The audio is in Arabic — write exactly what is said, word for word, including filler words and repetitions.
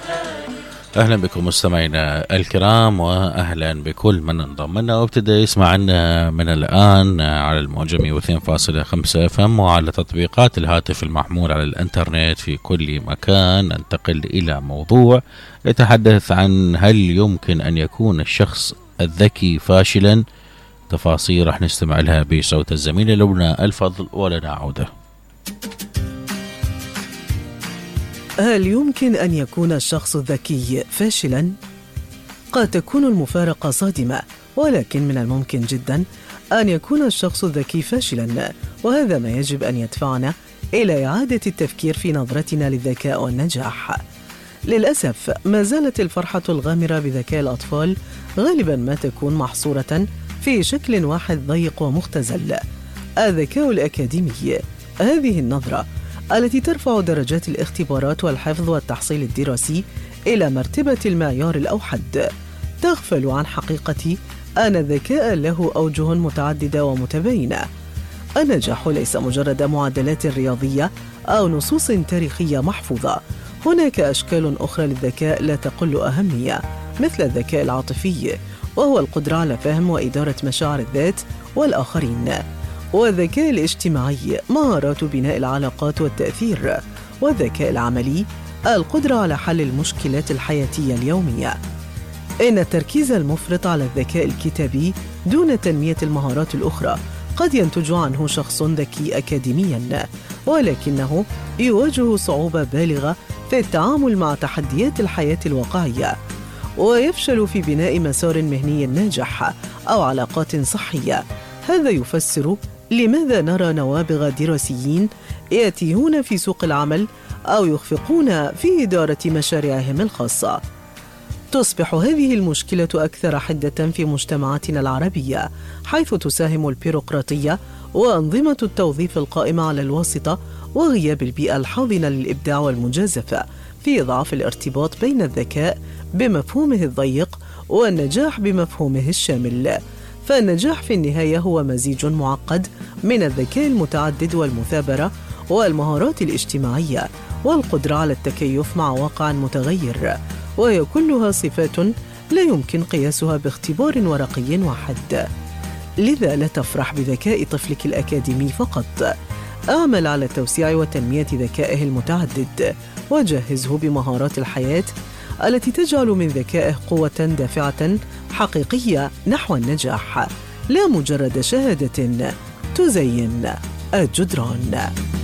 أهلا بكم مستمعينا الكرام، وأهلا بكل من انضم لنا وابتدى يسمع عنا من الآن على الموجة مئة واثنين فاصلة خمسة اف ام وعلى تطبيقات الهاتف المحمول على الانترنت في كل مكان. ننتقل إلى موضوع يتحدث عن هل يمكن أن يكون الشخص الذكي فاشلا. تفاصيل رح نستمع لها بصوت الزميلة لبنى الفضل ولنا عودة. هل يمكن أن يكون الشخص الذكي فاشلاً؟ قد تكون المفارقة صادمة، ولكن من الممكن جداً أن يكون الشخص الذكي فاشلاً، وهذا ما يجب أن يدفعنا إلى إعادة التفكير في نظرتنا للذكاء والنجاح. للأسف ما زالت الفرحة الغامرة بذكاء الأطفال غالباً ما تكون محصورة في شكل واحد ضيق ومختزل: الذكاء الأكاديمي. هذه النظرة التي ترفع درجات الاختبارات والحفظ والتحصيل الدراسي إلى مرتبة المعيار الأوحد تغفل عن حقيقة أن الذكاء له أوجه متعددة ومتباينة. النجاح ليس مجرد معادلات رياضية أو نصوص تاريخية محفوظة. هناك أشكال أخرى للذكاء لا تقل أهمية، مثل الذكاء العاطفي، وهو القدرة على فهم وإدارة مشاعر الذات والآخرين، والذكاء الاجتماعي مهارات بناء العلاقات والتأثير، والذكاء العملي القدرة على حل المشكلات الحياتية اليومية. إن التركيز المفرط على الذكاء الكتابي دون تنمية المهارات الأخرى قد ينتج عنه شخص ذكي أكاديمياً، ولكنه يواجه صعوبة بالغة في التعامل مع تحديات الحياة الواقعية، ويفشل في بناء مسار مهني ناجح أو علاقات صحية. هذا يفسر لماذا نرى نوابغ دراسيين يتيهون في سوق العمل أو يخفقون في إدارة مشاريعهم الخاصة. تصبح هذه المشكلة أكثر حدة في مجتمعاتنا العربية، حيث تساهم البيروقراطية وأنظمة التوظيف القائمة على الواسطة وغياب البيئة الحاضنة للإبداع والمجازفة في إضعاف الارتباط بين الذكاء بمفهومه الضيق والنجاح بمفهومه الشامل. فالنجاح في النهاية هو مزيج معقد من الذكاء المتعدد والمثابرة والمهارات الاجتماعية والقدرة على التكيف مع واقع متغير، وهي كلها صفات لا يمكن قياسها باختبار ورقي واحد. لذا لا تفرح بذكاء طفلك الأكاديمي فقط، أعمل على توسيع وتنمية ذكائه المتعدد، وجهزه بمهارات الحياة التي تجعل من ذكائه قوة دافعة حقيقية نحو النجاح، لا مجرد شهادة تزين الجدران.